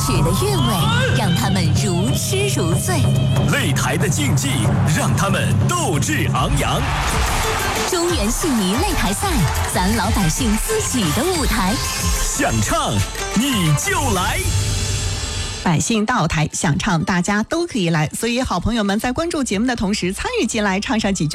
血的韵味让他们如痴如醉， 擂台的竞技让他们斗志昂扬。 中原戏迷擂台赛，咱老百姓自己的舞台， 想唱你就来。 百姓到台想唱，大家都可以来，所以好朋友们在关注节目的同时参与进来，唱上几句。